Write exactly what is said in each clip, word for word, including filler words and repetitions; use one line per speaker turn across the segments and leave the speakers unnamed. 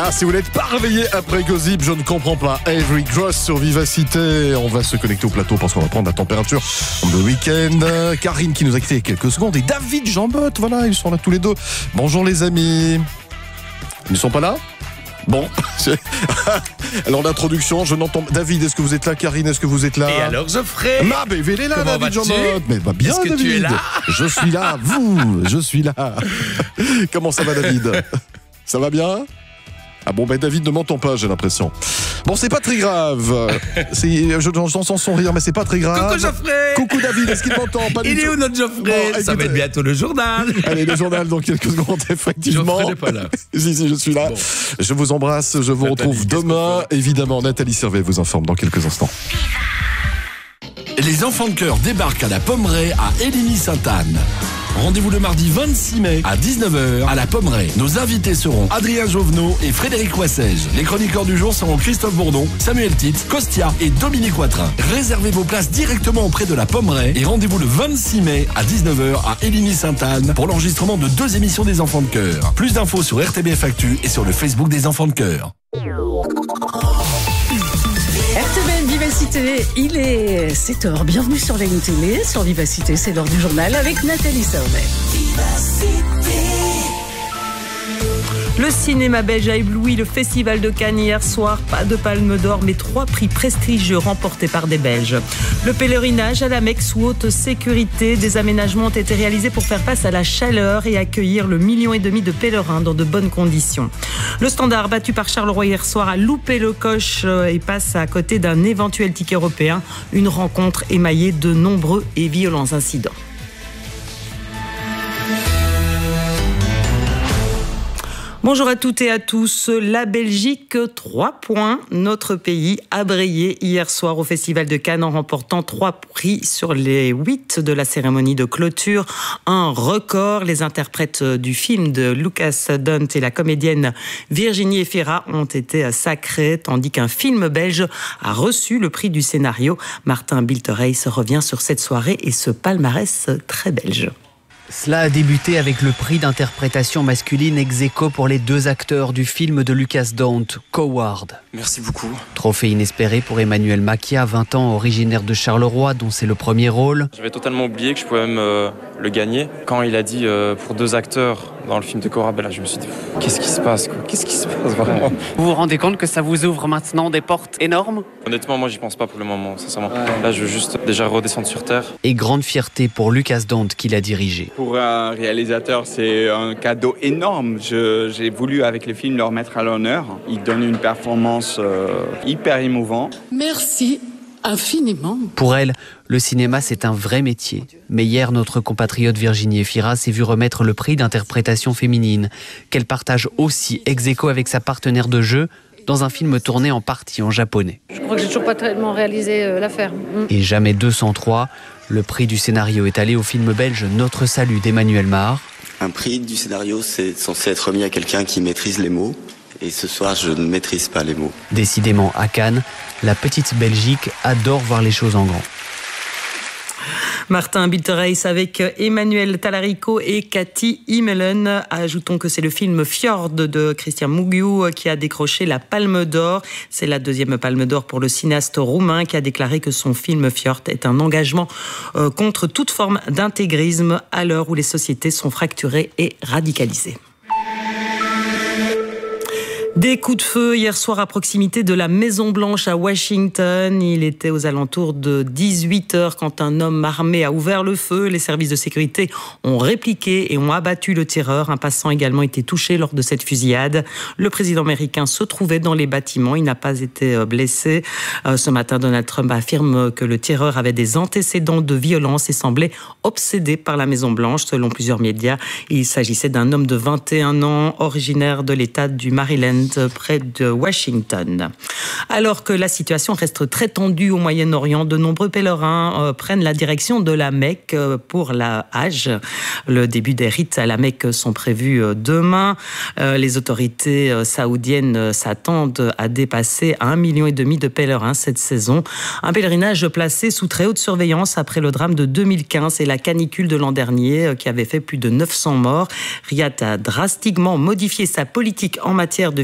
Ah, si vous n'êtes pas réveillé après Gossip, je ne comprends pas. Avery Gross sur Vivacité. On va se connecter au plateau parce qu'on va prendre la température de week-end. Karine qui nous a quitté il y a quelques secondes et David Jambotte, voilà, ils sont là tous les deux. Bonjour les amis. Ils ne sont pas là ? Bon, alors l'introduction, je n'entends. David, est-ce que vous êtes là? Karine, est-ce que vous êtes là?
Et alors Geoffrey?
Ah, mais il est là,
Comment
David Jambotte. Mais bah, bien,
est-ce que
David.
tu es là?
Je suis là, vous, je suis là. Comment ça va, David? Ça va bien? Ah bon, ben David ne m'entend pas, j'ai l'impression. Bon, c'est pas très grave. C'est, je, j'entends son rire, mais c'est pas très grave.
Coucou Geoffrey.
Coucou David, est-ce qu'il m'entend? Pas
Il
du
est
tout.
où notre Geoffrey?
Bon,
Ça
écoutez,
va être bientôt le journal.
Allez, le journal dans quelques secondes, effectivement.
Geoffrey n'est pas là.
Si, si, je suis là.
Bon.
Je vous embrasse, je vous
Nathalie,
retrouve
qu'est-ce qu'on
demain. Évidemment, Nathalie Servet vous informe dans quelques instants.
Les enfants de cœur débarquent à la Pommeraye à Héligny-Sainte-Anne. Rendez-vous le mardi vingt-six mai à dix-neuf heures à la Pommeraye. Nos invités seront Adrien Jovenot et Frédéric Wassège. Les chroniqueurs du jour seront Christophe Bourdon, Samuel Tite, Costia et Dominique Watrin. Réservez vos places directement auprès de la Pommeraye et rendez-vous le vingt-six mai à dix-neuf heures à Héligny-Sainte-Anne pour l'enregistrement de deux émissions des enfants de cœur. Plus d'infos sur R T B F Actu et sur le Facebook des enfants de cœur.
R T B N Vivacité, il est sept heures. Bienvenue sur la télé, sur Vivacité, c'est l'heure du journal avec Nathalie Servet. Le cinéma belge a ébloui le Festival de Cannes hier soir. Pas de palme d'or, mais trois prix prestigieux remportés par des Belges. Le pèlerinage à la Mecque sous haute sécurité. Des aménagements ont été réalisés pour faire face à la chaleur et accueillir le million et demi de pèlerins dans de bonnes conditions. Le Standard, battu par Charleroi hier soir, a loupé le coche et passe à côté d'un éventuel ticket européen. Une rencontre émaillée de nombreux et violents incidents. Bonjour à toutes et à tous. La Belgique, trois points. Notre pays a brillé hier soir au Festival de Cannes en remportant trois prix sur les huit de la cérémonie de clôture. Un record. Les interprètes du film de Lucas Dunt et la comédienne Virginie Efira ont été sacrés, tandis qu'un film belge a reçu le prix du scénario. Martin Biltereys revient sur cette soirée et ce palmarès très belge.
Cela a débuté avec le prix d'interprétation masculine ex aequo pour les deux acteurs du film de Lucas Dont, Coward.
Merci beaucoup.
Trophée inespéré pour Emmanuel Makia, vingt ans, originaire de Charleroi, dont c'est le premier rôle.
J'avais totalement oublié que je pouvais même euh, le gagner. Quand il a dit euh, pour deux acteurs dans le film de Coward, ben là je me suis dit, qu'est-ce qui se passe quoi Qu'est-ce qui se passe vraiment?
Vous vous rendez compte que ça vous ouvre maintenant des portes énormes?
Honnêtement, moi j'y pense pas pour le moment, sincèrement. Ouais. Là je veux juste déjà redescendre sur terre.
Et grande fierté pour Lucas Dont qui l'a dirigé.
Pour un réalisateur, c'est un cadeau énorme. Je, j'ai voulu, avec le film, leur mettre à l'honneur. Il donne une performance euh, hyper émouvante.
Merci infiniment.
Pour elle, le cinéma, c'est un vrai métier. Mais hier, notre compatriote Virginie Efira s'est vue remettre le prix d'interprétation féminine, qu'elle partage aussi ex aequo avec sa partenaire de jeu, dans un film tourné en partie en japonais.
Je crois que j'ai toujours pas tellement réalisé euh, l'affaire. Mm.
Et jamais deux cent trois, le prix du scénario est allé au film belge Notre Salut d'Emmanuel Mar.
Un prix du scénario, c'est censé être remis à quelqu'un qui maîtrise les mots. Et ce soir, je ne maîtrise pas les mots. Décidément, à Cannes, la petite Belgique adore voir les choses en grand.
Martin Biltereys avec Emmanuel Talarico et Cathy Immelen. Ajoutons que c'est le film Fjord de Christian Mugiu qui a décroché la Palme d'Or. C'est la deuxième Palme d'Or pour le cinéaste roumain qui a déclaré que son film Fjord est un engagement contre toute forme d'intégrisme à l'heure où les sociétés sont fracturées et radicalisées. Des coups de feu hier soir à proximité de la Maison-Blanche à Washington. Il était aux alentours de dix-huit heures quand un homme armé a ouvert le feu. Les services de sécurité ont répliqué et ont abattu le tireur. Un passant a également été touché lors de cette fusillade. Le président américain se trouvait dans les bâtiments. Il n'a pas été blessé. Ce matin, Donald Trump affirme que le tireur avait des antécédents de violence et semblait obsédé par la Maison-Blanche. Selon plusieurs médias, il s'agissait d'un homme de vingt et un ans, originaire de l'État du Maryland, près de Washington. Alors que la situation reste très tendue au Moyen-Orient, de nombreux pèlerins euh, prennent la direction de la Mecque euh, pour la Hajj. Le début des rites à la Mecque sont prévus euh, demain. Euh, les autorités euh, saoudiennes euh, s'attendent à dépasser un million et demi de pèlerins cette saison. Un pèlerinage placé sous très haute surveillance après le drame de deux mille quinze et la canicule de l'an dernier euh, qui avait fait plus de neuf cents morts. Riyad a drastiquement modifié sa politique en matière de visite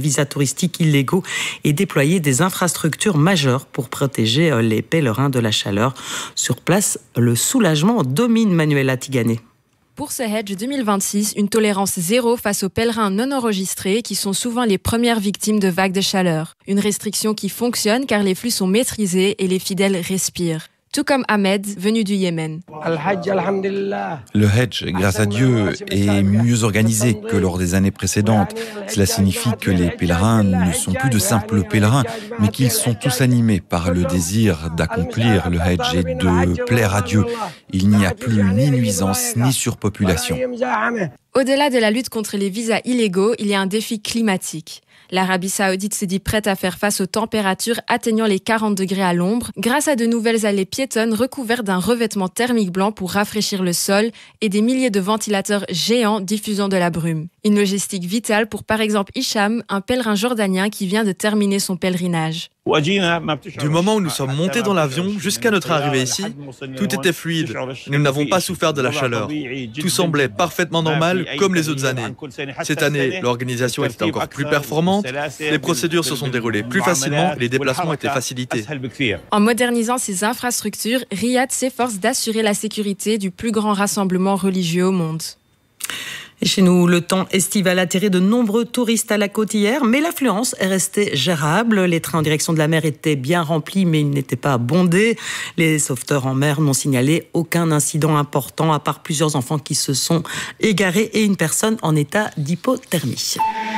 visas touristiques illégaux et déployer des infrastructures majeures pour protéger les pèlerins de la chaleur. Sur place, le soulagement domine. Manuela Tigané.
Pour ce Hajj deux mille vingt-six, une tolérance zéro face aux pèlerins non enregistrés qui sont souvent les premières victimes de vagues de chaleur. Une restriction qui fonctionne car les flux sont maîtrisés et les fidèles respirent. Tout comme Ahmed, venu du Yémen.
Le Hajj, grâce à Dieu, est mieux organisé que lors des années précédentes. Cela signifie que les pèlerins ne sont plus de simples pèlerins, mais qu'ils sont tous animés par le désir d'accomplir le Hajj et de plaire à Dieu. Il n'y a plus ni nuisance ni surpopulation.
Au-delà de la lutte contre les visas illégaux, il y a un défi climatique. L'Arabie Saoudite se dit prête à faire face aux températures atteignant les quarante degrés à l'ombre grâce à de nouvelles allées piétonnes recouvertes d'un revêtement thermique blanc pour rafraîchir le sol et des milliers de ventilateurs géants diffusant de la brume. Une logistique vitale pour par exemple Hicham, un pèlerin jordanien qui vient de terminer son pèlerinage.
Du moment où nous sommes montés dans l'avion jusqu'à notre arrivée ici, tout était fluide. Nous n'avons pas souffert de la chaleur. Tout semblait parfaitement normal comme les autres années. Cette année, l'organisation était encore plus performante, les procédures se sont déroulées plus facilement et les déplacements étaient facilités.
En modernisant ces infrastructures, Riyad s'efforce d'assurer la sécurité du plus grand rassemblement religieux au monde.
Et chez nous, le temps estival a attiré de nombreux touristes à la côte hier, mais l'affluence est restée gérable. Les trains en direction de la mer étaient bien remplis, mais ils n'étaient pas bondés. Les sauveteurs en mer n'ont signalé aucun incident important, à part plusieurs enfants qui se sont égarés et une personne en état d'hypothermie.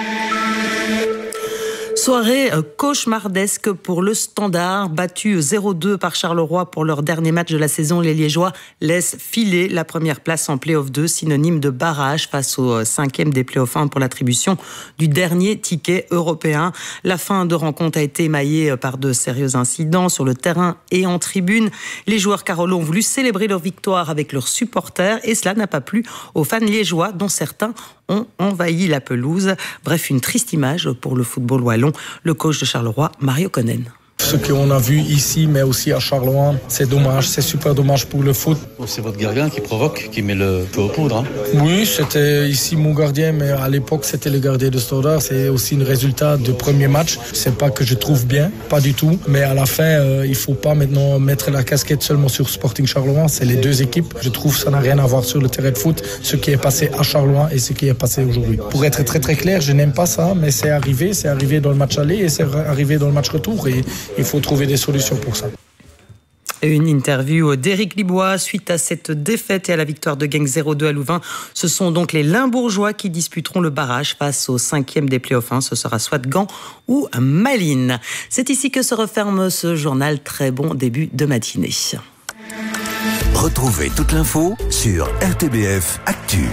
Soirée cauchemardesque pour le Standard, battu zéro deux par Charleroi pour leur dernier match de la saison. Les Liégeois laissent filer la première place en play-off deux, synonyme de barrage face au cinquième des play-off un pour l'attribution du dernier ticket européen. La fin de rencontre a été émaillée par de sérieux incidents sur le terrain et en tribune. Les joueurs carolos ont voulu célébrer leur victoire avec leurs supporters et cela n'a pas plu aux fans liégeois dont certains ont envahi la pelouse. Bref, une triste image pour le football wallon. Le coach de Charleroi, Mario Konen.
Ce qu'on a vu ici, mais aussi à Charleroi, c'est dommage, c'est super dommage pour le foot.
C'est votre gardien qui provoque, qui met le feu aux poudres. Hein.
Oui, c'était ici mon gardien, mais à l'époque, c'était le gardien de Standard. C'est aussi un résultat du premier match. C'est pas que je trouve bien, pas du tout. Mais à la fin, euh, il faut pas maintenant mettre la casquette seulement sur Sporting Charleroi. C'est les deux équipes. Je trouve que ça n'a rien à voir sur le terrain de foot, ce qui est passé à Charleroi et ce qui est passé aujourd'hui. Pour être très très clair, je n'aime pas ça, mais c'est arrivé. C'est arrivé dans le match aller et c'est arrivé dans le match retour. Et il faut trouver des solutions pour ça.
Une interview d'Éric Libois suite à cette défaite et à la victoire de Genk zéro deux à Louvain. Ce sont donc les Limbourgeois qui disputeront le barrage face au cinquième des play-offs un. Ce sera soit Gand ou Malines. C'est ici que se referme ce journal. Très bon début de matinée.
Retrouvez toute l'info sur R T B F Actu.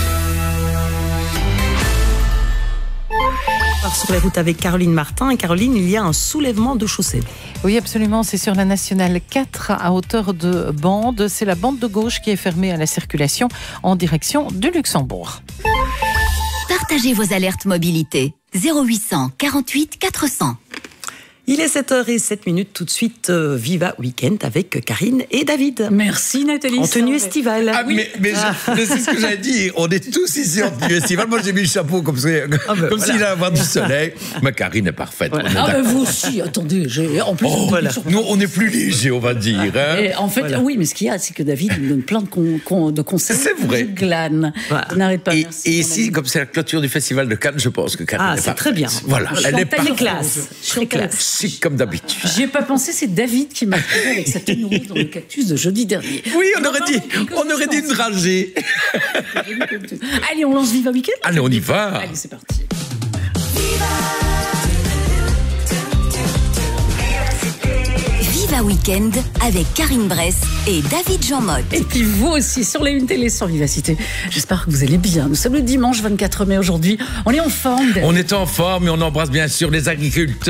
Sur les routes avec Caroline Martin. Et Caroline, il y a un soulèvement de chaussée.
Oui, absolument. C'est sur la nationale quatre à hauteur de bande. C'est la bande de gauche qui est fermée à la circulation en direction du Luxembourg.
Partagez vos alertes mobilité. zéro huit cent quarante-huit quatre cents.
Il est sept heures zéro sept minutes, tout de suite, euh, Viva Weekend avec Karine et David.
Merci Nathalie.
En tenue estivale.
Ah, oui. mais, mais ah. je, je sais ce que j'allais dire. On est tous ici en tenue estivale. Moi, j'ai mis le chapeau comme, ah ben, comme voilà. s'il allait avoir du soleil. Ma Karine est parfaite.
Voilà. Ah, ben vous aussi, attendez. J'ai, en plus,
oh, voilà. Nous, on est plus léger, on va dire. Hein.
Et en fait, voilà. oui, mais ce qu'il y a, c'est que David me donne plein de, con, con, de conseils.
C'est vrai.
Je glane. Voilà. On n'arrête pas.
Et,
merci,
et ici, comme c'est la clôture du Festival de Cannes, je pense que Karine
ah,
est
c'est
parfaite.
très bien.
Voilà.
Je
Elle est
très classe.
Très classe.
Chic comme d'habitude.
J'y ai pas pensé, c'est David qui m'a trouvé avec sa tenue rouge dans le cactus de jeudi dernier.
Oui, on aurait dit, on aurait dit une dragée.
Allez, on lance Viva Weekend.
Allez, on y va.
Allez, c'est parti.
Viva Weekend avec Karine Bress et David Jean-Motte.
Et puis vous aussi sur les Une Télé sur Vivacité. J'espère que vous allez bien. Nous sommes le dimanche vingt-quatre mai aujourd'hui. On est en forme.
On est en forme et on embrasse bien sûr les agriculteurs.